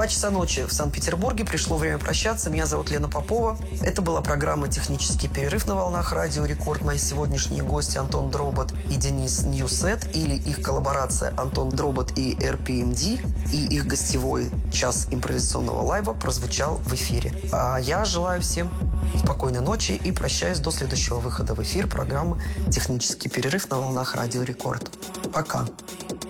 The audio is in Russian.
2 часа ночи в Санкт-Петербурге. Пришло время прощаться. Меня зовут Лена Попова. Это была программа «Технический перерыв» на волнах Радио Рекорд. Мои сегодняшние гости Антон Дробот и Денис Ньюсет, или их коллаборация Антон Дробот и RPMD, и их гостевой час импровизационного лайва прозвучал в эфире. А я желаю всем спокойной ночи и прощаюсь до следующего выхода в эфир программы «Технический перерыв» на волнах Радио Рекорд. Пока.